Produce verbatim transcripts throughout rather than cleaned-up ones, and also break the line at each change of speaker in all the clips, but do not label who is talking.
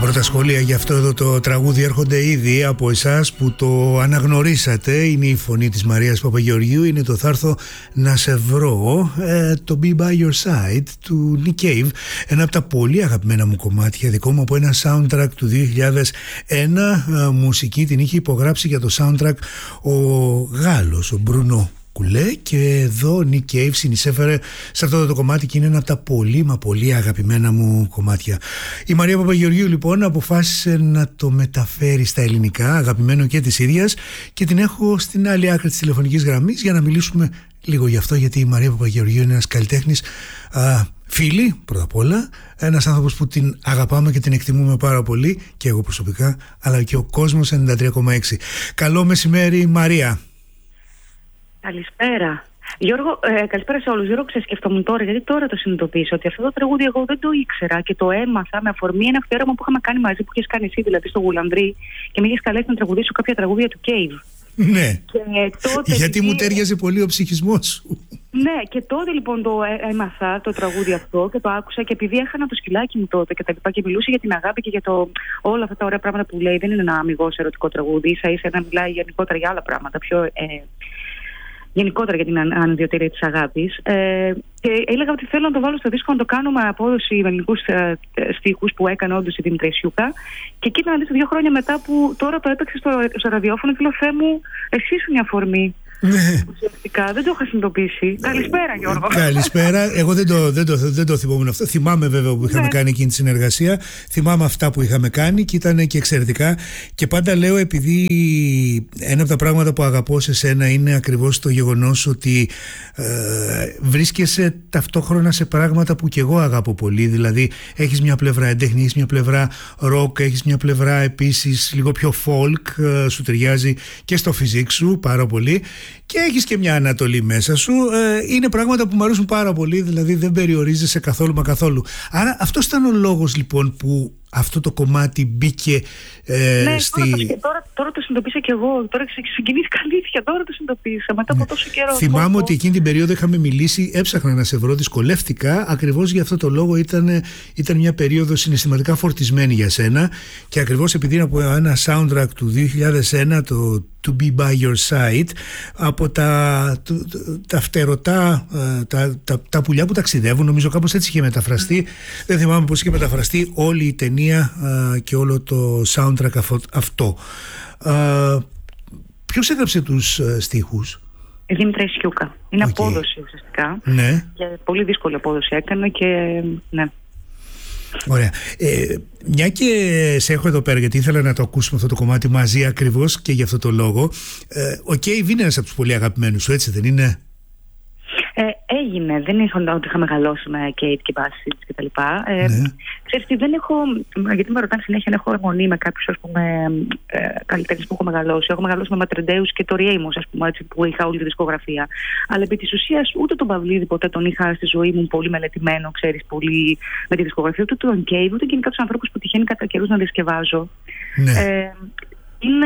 Πρώτα σχόλια για αυτό εδώ το τραγούδι έρχονται ήδη από εσάς που το αναγνωρίσατε. Είναι η φωνή της Μαρίας Παπαγεωργίου, είναι το «Θα έρθω να σε βρω», ε, το «Be By Your Side» του Nick Cave, ένα από τα πολύ αγαπημένα μου κομμάτια, δικό μου από ένα soundtrack του δύο χιλιάδες ένα. ε, μουσική την είχε υπογράψει για το soundtrack ο Γάλλος, ο Μπρουνό Κουλέ, και εδώ ο Nick Cave συνεισέφερε σε αυτό το κομμάτι και είναι ένα από τα πολύ μα πολύ αγαπημένα μου κομμάτια. Η Μαρία Παπαγεωργίου λοιπόν αποφάσισε να το μεταφέρει στα ελληνικά, αγαπημένο και της ίδιας, και την έχω στην άλλη άκρη της τηλεφωνικής γραμμής για να μιλήσουμε λίγο γι' αυτό, γιατί η Μαρία Παπαγεωργίου είναι ένας καλλιτέχνης, α, φίλη πρώτα απ' όλα, ένας άνθρωπος που την αγαπάμε και την εκτιμούμε πάρα πολύ, και εγώ προσωπικά, αλλά και ο κόσμος ενενήντα τρία κόμμα έξι. Καλό μεσημέρι Μαρία.
Καλησπέρα. Γιώργο, ε, καλησπέρα σε όλους. Γιώργο, ξεσκεφτόμουν τώρα, γιατί τώρα το συνειδητοποίησα, ότι αυτό το τραγούδι εγώ δεν το ήξερα και το έμαθα με αφορμή ένα αφιέρωμα που είχαμε κάνει μαζί, που είχες κάνει εσύ δηλαδή στο Γουλανδρή, και με είχες καλέσει να τραγουδήσω κάποια τραγούδια του Cave.
Ναι.
Και τότε,
γιατί
επειδή...
μου τέριαζε πολύ ο ψυχισμός σου.
Ναι, και τότε λοιπόν το έμαθα το τραγούδι αυτό και το άκουσα, και επειδή έχανα το σκυλάκι μου τότε και τα λοιπά και μιλούσε για την αγάπη και για το, όλα αυτά τα ωραία πράγματα που λέει, δεν είναι ένα αμιγώς ερωτικό τραγούδι, ίσα ίσα να μιλάει γενικότερα για άλλα πράγματα, πιο. Ε, γενικότερα για την ανιδιοτέλεια της αγάπης. Ε, και έλεγα ότι θέλω να το βάλω στο δίσκο, να το κάνω με απόδοση με ελληνικούς ε, στίχους που έκανε όντως η Δημητρία Σιούκα. Και κοίτα να δεις, δύο χρόνια μετά που τώρα το έπαιξε στο, στο ραδιόφωνο, και λέω, Θεέ μου, εσύ ήσουν η αφορμή.
Ναι.
Ουσιαστικά δεν το είχα συνειδητοποιήσει. Καλησπέρα, Γιώργο.
Καλησπέρα. Εγώ δεν το, δεν το, δεν το θυμόμουν αυτό. Θυμάμαι βέβαια που είχαμε ναι. κάνει εκείνη τη συνεργασία. Θυμάμαι αυτά που είχαμε κάνει και ήταν και εξαιρετικά. Και πάντα λέω, επειδή ένα από τα πράγματα που αγαπώ σε σένα είναι ακριβώς το γεγονός ότι ε, βρίσκεσαι ταυτόχρονα σε πράγματα που και εγώ αγαπώ πολύ. Δηλαδή, έχεις μια πλευρά εντέχνη, έχεις μια πλευρά rock, έχεις μια πλευρά επίσης λίγο πιο folk, ε, σου ταιριάζει και στο φυσικ σου πάρα πολύ. Και έχεις και μια ανατολή μέσα σου. ε, Είναι πράγματα που μου αρέσουν πάρα πολύ. Δηλαδή δεν περιορίζεσαι καθόλου μα καθόλου. Άρα αυτός ήταν ο λόγος λοιπόν που αυτό το κομμάτι μπήκε ε,
ναι,
στη...
Τώρα το, τώρα, τώρα το συνειδητοποίησα κι εγώ. Τώρα συγκινήθηκα αλήθεια. Τώρα το συνειδητοποίησα μετά από τόσο καιρό.
Θυμάμαι
αυτό.
ότι εκείνη την περίοδο είχαμε μιλήσει, έψαχνα να σε βρω, δυσκολεύτηκα. Ακριβώς για αυτό το λόγο ήταν, ήταν μια περίοδο συναισθηματικά φορτισμένη για σένα. Και ακριβώς επειδή είναι από ένα soundtrack του δύο χιλιάδες ένα, το To Be By Your Side, από τα, το, το, τα φτερωτά, τα, τα, τα πουλιά που ταξιδεύουν, νομίζω κάπως έτσι είχε μεταφραστεί. Mm. Δεν θυμάμαι πώς είχε μεταφραστεί όλη η ταινία α, και όλο το soundtrack αυτό. Α, ποιος έγραψε τους α, στίχους?
Η Δημητρία Σιούκα. Είναι okay. απόδοση ουσιαστικά.
Ναι.
Και πολύ δύσκολη απόδοση έκανε και ναι.
Ωραία. Ε, μια και σε έχω εδώ πέρα, γιατί ήθελα να το ακούσουμε αυτό το κομμάτι μαζί ακριβώς και για αυτό το λόγο. Ε, ο Cave είναι ένας από τους πολύ αγαπημένους σου, έτσι δεν είναι?
Ε, έγινε. Δεν ήθελα ότι είχα μεγαλώσει με Kate και Bassett και τα λοιπά. Ε, ναι. Ξέρεις τι, δεν έχω. Γιατί με ρωτάνε συνέχεια αν έχω αιμονή με κάποιους, ας πούμε, ε, καλλιτέχνες που έχω μεγαλώσει. Έχω μεγαλώσει με Ματρεντέους και το Ριέιμος, ας πούμε, έτσι, που είχα όλη τη δισκογραφία. Αλλά επί της ουσίας ούτε τον Παυλίδη ποτέ τον είχα στη ζωή μου πολύ μελετημένο, ξέρεις, πολύ με τη δισκογραφία, ούτε τον Cave, ούτε γενικά τους ανθρώπους που τυχαίνει κατά καιρούς να διασκευάζω. Ναι. Ε, είναι.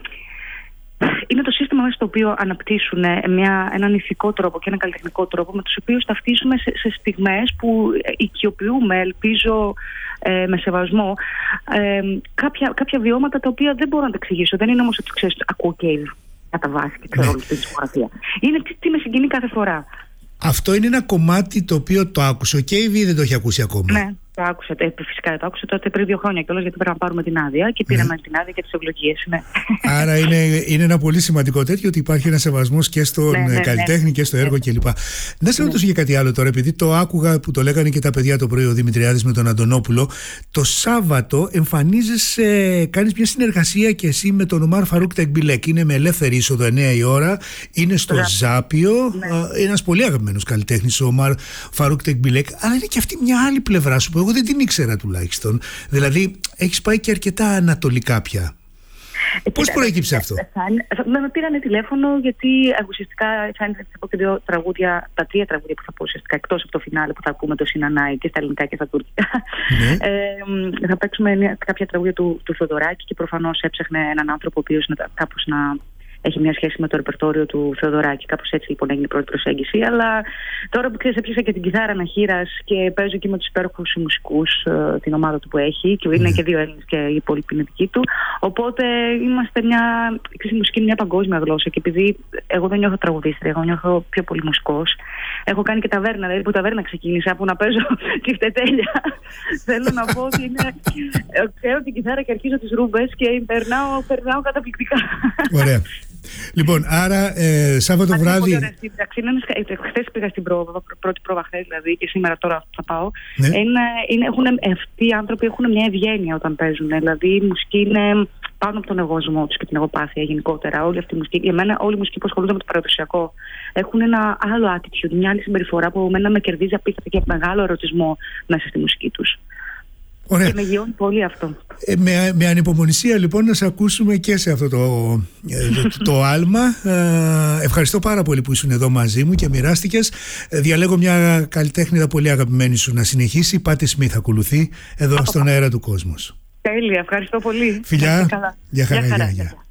Είναι το σύστημα μέσα στο οποίο αναπτύσσουν μια, έναν ηθικό τρόπο και έναν καλλιτεχνικό τρόπο, με τους οποίους ταυτίζουμε σε, σε στιγμές που οικειοποιούμε, ελπίζω, ε, με σεβασμό, ε, κάποια, κάποια βιώματα τα οποία δεν μπορώ να τα εξηγήσω. Δεν είναι όμως ότι ξέρεις, ακούω Cave κατά βάση και ξέρω όλη τη δισκογραφία. Είναι τι, τι με συγκινεί κάθε φορά. Αυτό είναι ένα κομμάτι το οποίο το άκουσε ο Cave ή δεν το έχει ακούσει ακόμα? Ναι. Το άκουσα, φυσικά το άκουσα τότε πριν δύο χρόνια κιόλας, γιατί πρέπει να πάρουμε την άδεια και πήραμε ναι. την άδεια και τις ευλογίες. Ναι. Άρα είναι, είναι ένα πολύ σημαντικό τέτοιο, ότι υπάρχει ένα σεβασμός και στον ναι, ναι, καλλιτέχνη ναι. και στο έργο ναι. κλπ. Να σε ρωτήσω ναι. για κάτι άλλο τώρα, επειδή το άκουγα που το λέγανε και τα παιδιά το πρωί, ο Δημητριάδης με τον Αντωνόπουλο. Το Σάββατο εμφανίζεσαι, κάνεις μια συνεργασία και εσύ με τον Ομάρ Φαρούκ Τεκμπιλέκ. Είναι με ελεύθερη είσοδο εννιά η ώρα, είναι στο Ζά. Ζάπιο. Ναι. Ένας πολύ αγαπημένος καλλιτέχνης ο Ομάρ Φαρούκ Τεκμπιλέκ, αλλά είναι και αυτή μια άλλη πλευρά σου. Εγώ δεν την ήξερα τουλάχιστον. Δηλαδή, έχεις πάει και αρκετά ανατολικά πια. Ε, Πώς προέκυψε αυτό? Με πήρανε τηλέφωνο, γιατί ουσιαστικά φαίνεται από τα δύο τραγούδια, τα τρία τραγούδια που θα πω ουσιαστικά, εκτός από το φινάλε που θα ακούμε το Σινανάι και στα ελληνικά και στα τουρκικά. Ναι. Ε, θα παίξουμε κάποια τραγούδια του, του Θοδωράκη, και προφανώς έψαχνε έναν άνθρωπο ο οποίος κάπως να έχει μια σχέση με το ρεπερτόριο του Θεοδωράκη. Κάπως έτσι λοιπόν έγινε η πρώτη προσέγγιση. Αλλά τώρα που ξέρεις, έπιασα και την κιθάρα αναχείρας και παίζω και με τους υπέροχους μουσικούς ε, την ομάδα του που έχει, και είναι mm. και δύο Έλληνες και οι υπόλοιποι είναι δικοί του. Οπότε είμαστε μια. Ξέρεις, η μουσική είναι μια παγκόσμια γλώσσα, και επειδή εγώ δεν νιώθω τραγουδίστρια, εγώ νιώθω πιο πολύ μουσικός. Έχω κάνει και ταβέρνα, δηλαδή που ταβέρνα ξεκίνησα, που να παίζω τσιφτετέλια. Θέλω να πω ότι είναι. Ξέρω την κιθάρα και αρχίζω τις ρούμπες και περνάω, περνάω καταπληκτικά.
Ωραία. Λοιπόν, άρα ε, Σάββατο βράδυ.
Χθες πήγα στην πρόβα, πρώτη πρόβα χθες δηλαδή, και σήμερα τώρα θα πάω.
Ναι.
Είναι, είναι, έχουν, αυτοί οι άνθρωποι έχουν μια ευγένεια όταν παίζουν. Δηλαδή η μουσική είναι πάνω από τον εγωισμό τους και την εγωπάθεια γενικότερα. Όλη αυτή η μουσική, για μένα, όλη η μουσική που ασχολούνται με το παραδοσιακό έχουν ένα άλλο attitude, μια άλλη συμπεριφορά που εμένα με κερδίζει απίστευτα και μεγάλο ερωτισμό μέσα στη μουσική τους.
Ωραία.
Και με γιώνει πολύ αυτό.
Ε, με, με ανυπομονησία λοιπόν να σε ακούσουμε και σε αυτό το, το, το άλμα. Ε, ευχαριστώ πάρα πολύ που ήσουν εδώ μαζί μου και μοιράστηκες. Ε, διαλέγω μια καλλιτέχνηδα πολύ αγαπημένη σου να συνεχίσει. Η Πάτη Σμιθ ακολουθεί εδώ στον αέρα του κόσμου.
Τέλεια, ευχαριστώ πολύ.
Φιλιά, για χαρά, για χαρά.